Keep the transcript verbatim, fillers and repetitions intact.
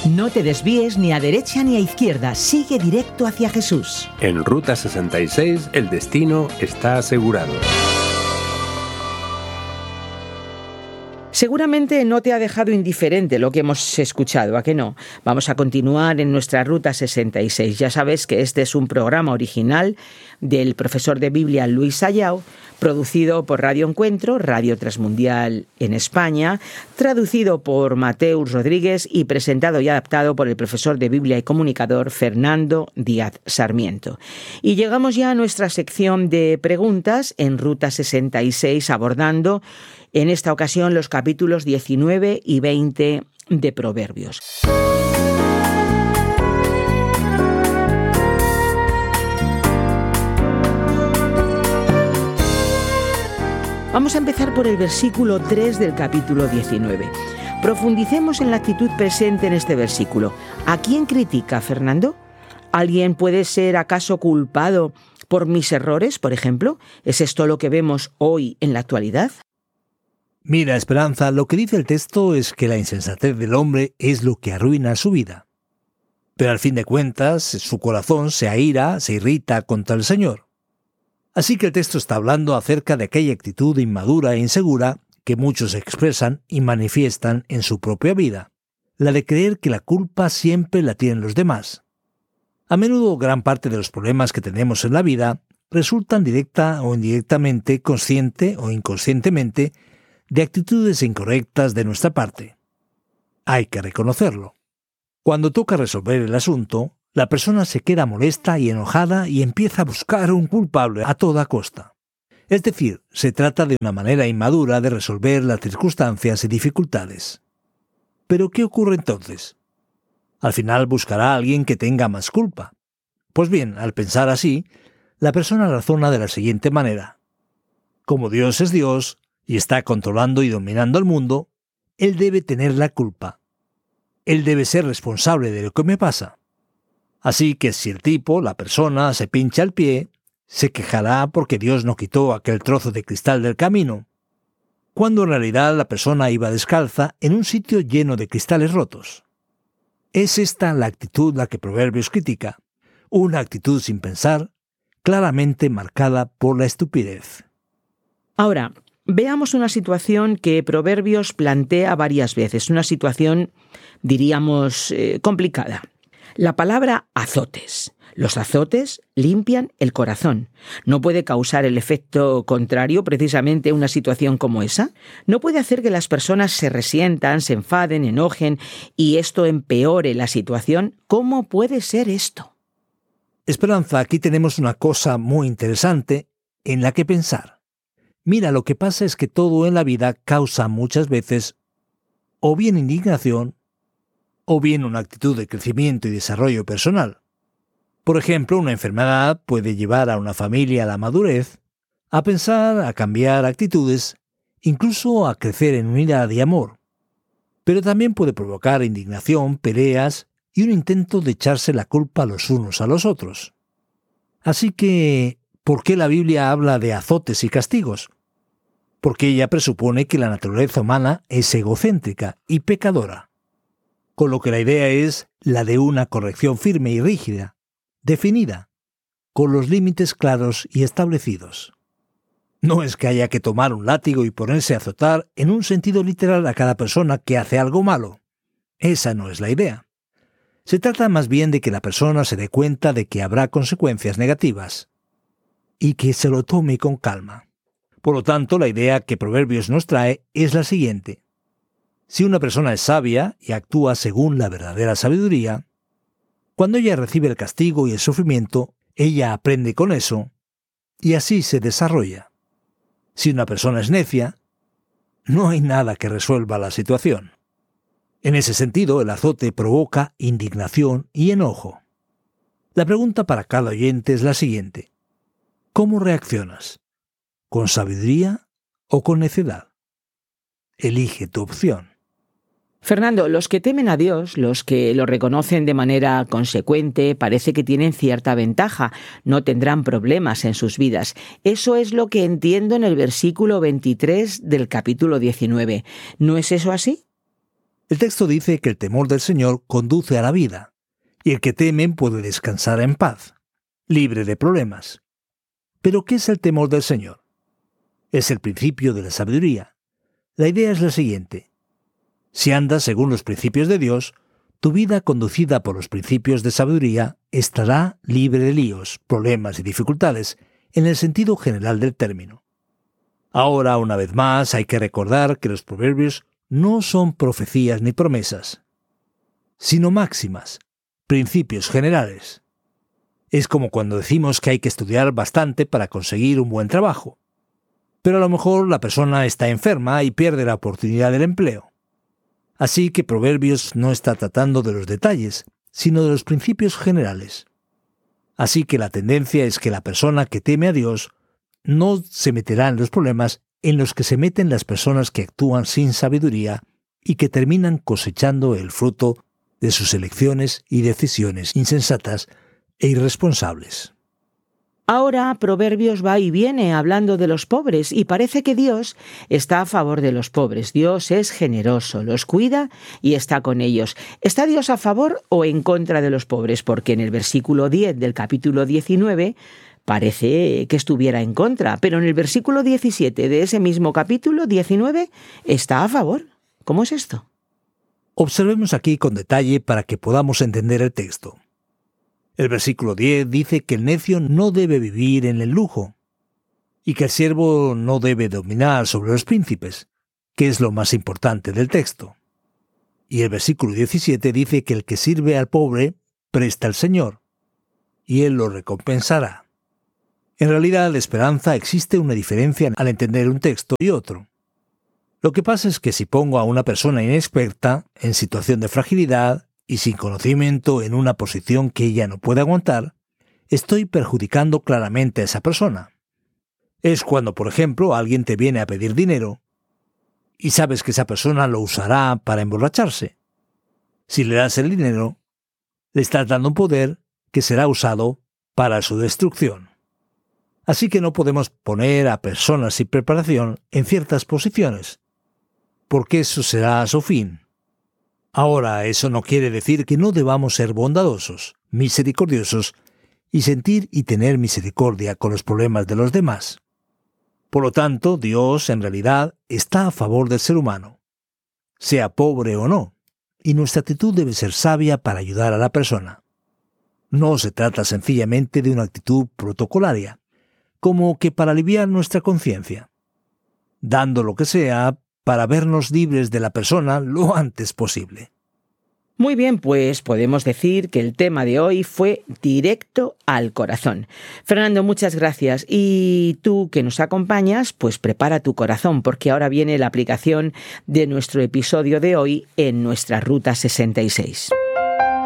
No te desvíes ni a derecha ni a izquierda, sigue directo hacia Jesús. En Ruta sesenta y seis el destino está asegurado. Seguramente no te ha dejado indiferente lo que hemos escuchado, ¿a qué no? Vamos a continuar en nuestra Ruta sesenta y seis. Ya sabes que este es un programa original del profesor de Biblia Luis Sayao, producido por Radio Encuentro, Radio Transmundial en España, traducido por Mateus Rodríguez y presentado y adaptado por el profesor de Biblia y comunicador Fernando Díaz Sarmiento. Y llegamos ya a nuestra sección de preguntas en Ruta sesenta y seis, abordando en esta ocasión los capítulos diecinueve y veinte de Proverbios. Vamos a empezar por el versículo tres del capítulo diecinueve. Profundicemos en la actitud presente en este versículo. ¿A quién critica, Fernando? ¿Alguien puede ser acaso culpado por mis errores, por ejemplo? ¿Es esto lo que vemos hoy en la actualidad? Mira, Esperanza, lo que dice el texto es que la insensatez del hombre es lo que arruina su vida. Pero al fin de cuentas, su corazón se aira, se irrita contra el Señor. Así que el texto está hablando acerca de aquella actitud inmadura e insegura que muchos expresan y manifiestan en su propia vida, la de creer que la culpa siempre la tienen los demás. A menudo gran parte de los problemas que tenemos en la vida resultan directa o indirectamente, consciente o inconscientemente, de actitudes incorrectas de nuestra parte. Hay que reconocerlo. Cuando toca resolver el asunto, la persona se queda molesta y enojada y empieza a buscar un culpable a toda costa. Es decir, se trata de una manera inmadura de resolver las circunstancias y dificultades. ¿Pero qué ocurre entonces? Al final buscará a alguien que tenga más culpa. Pues bien, al pensar así, la persona razona de la siguiente manera. Como Dios es Dios y está controlando y dominando el mundo, Él debe tener la culpa. Él debe ser responsable de lo que me pasa. Así que si el tipo, la persona, se pincha el pie, se quejará porque Dios no quitó aquel trozo de cristal del camino, cuando en realidad la persona iba descalza en un sitio lleno de cristales rotos. Es esta la actitud la que Proverbios critica, una actitud sin pensar, claramente marcada por la estupidez. Ahora, veamos una situación que Proverbios plantea varias veces, una situación, diríamos, eh, complicada. La palabra azotes. Los azotes limpian el corazón. ¿No puede causar el efecto contrario precisamente una situación como esa? ¿No puede hacer que las personas se resientan, se enfaden, enojen y esto empeore la situación? ¿Cómo puede ser esto? Esperanza, aquí tenemos una cosa muy interesante en la que pensar. Mira, lo que pasa es que todo en la vida causa muchas veces o bien indignación o bien una actitud de crecimiento y desarrollo personal. Por ejemplo, una enfermedad puede llevar a una familia a la madurez, a pensar, a cambiar actitudes, incluso a crecer en unidad y amor. Pero también puede provocar indignación, peleas y un intento de echarse la culpa los unos a los otros. Así que, ¿por qué la Biblia habla de azotes y castigos? Porque ella presupone que la naturaleza humana es egocéntrica y pecadora, con lo que la idea es la de una corrección firme y rígida, definida, con los límites claros y establecidos. No es que haya que tomar un látigo y ponerse a azotar en un sentido literal a cada persona que hace algo malo. Esa no es la idea. Se trata más bien de que la persona se dé cuenta de que habrá consecuencias negativas y que se lo tome con calma. Por lo tanto, la idea que Proverbios nos trae es la siguiente. Si una persona es sabia y actúa según la verdadera sabiduría, cuando ella recibe el castigo y el sufrimiento, ella aprende con eso y así se desarrolla. Si una persona es necia, no hay nada que resuelva la situación. En ese sentido, el azote provoca indignación y enojo. La pregunta para cada oyente es la siguiente. ¿Cómo reaccionas? ¿Con sabiduría o con necedad? Elige tu opción. Fernando, los que temen a Dios, los que lo reconocen de manera consecuente, parece que tienen cierta ventaja, no tendrán problemas en sus vidas. Eso es lo que entiendo en el versículo veintitrés del capítulo diecinueve. ¿No es eso así? El texto dice que el temor del Señor conduce a la vida, y el que teme puede descansar en paz, libre de problemas. ¿Pero qué es el temor del Señor? Es el principio de la sabiduría. La idea es la siguiente. Si andas según los principios de Dios, tu vida conducida por los principios de sabiduría estará libre de líos, problemas y dificultades, en el sentido general del término. Ahora, una vez más, hay que recordar que los proverbios no son profecías ni promesas, sino máximas, principios generales. Es como cuando decimos que hay que estudiar bastante para conseguir un buen trabajo, pero a lo mejor la persona está enferma y pierde la oportunidad del empleo. Así que Proverbios no está tratando de los detalles, sino de los principios generales. Así que la tendencia es que la persona que teme a Dios no se meterá en los problemas en los que se meten las personas que actúan sin sabiduría y que terminan cosechando el fruto de sus elecciones y decisiones insensatas e irresponsables. Ahora Proverbios va y viene hablando de los pobres y parece que Dios está a favor de los pobres. Dios es generoso, los cuida y está con ellos. ¿Está Dios a favor o en contra de los pobres? Porque en el versículo diez del capítulo diecinueve parece que estuviera en contra, pero en el versículo diecisiete de ese mismo capítulo diecinueve está a favor. ¿Cómo es esto? Observemos aquí con detalle para que podamos entender el texto. El versículo diez dice que el necio no debe vivir en el lujo y que el siervo no debe dominar sobre los príncipes, que es lo más importante del texto. Y el versículo diecisiete dice que el que sirve al pobre presta al Señor, y Él lo recompensará. En realidad, de esperanza existe una diferencia al entender un texto y otro. Lo que pasa es que si pongo a una persona inexperta, en situación de fragilidad, y sin conocimiento en una posición que ella no puede aguantar, estoy perjudicando claramente a esa persona. Es cuando, por ejemplo, alguien te viene a pedir dinero y sabes que esa persona lo usará para emborracharse. Si le das el dinero, le estás dando un poder que será usado para su destrucción. Así que no podemos poner a personas sin preparación en ciertas posiciones, porque eso será a su fin. Ahora, eso no quiere decir que no debamos ser bondadosos, misericordiosos y sentir y tener misericordia con los problemas de los demás. Por lo tanto, Dios en realidad está a favor del ser humano, sea pobre o no, y nuestra actitud debe ser sabia para ayudar a la persona. No se trata sencillamente de una actitud protocolaria, como que para aliviar nuestra conciencia, dando lo que sea para vernos libres de la persona lo antes posible. Muy bien, pues podemos decir que el tema de hoy fue directo al corazón. Fernando, muchas gracias. Y tú que nos acompañas, pues prepara tu corazón, porque ahora viene la aplicación de nuestro episodio de hoy en nuestra Ruta sesenta y seis.